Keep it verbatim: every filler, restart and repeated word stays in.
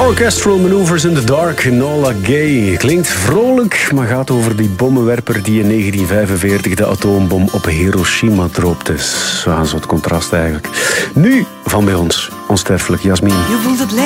Orchestral Maneuvers in the Dark, Enola Gay. Klinkt vrolijk, maar gaat over die bommenwerper die in negentien vijfenveertig de atoombom op Hiroshima droopte. Zo aan zo'n contrast eigenlijk. Nu van bij ons, onsterfelijk Jasmin. Je voelt het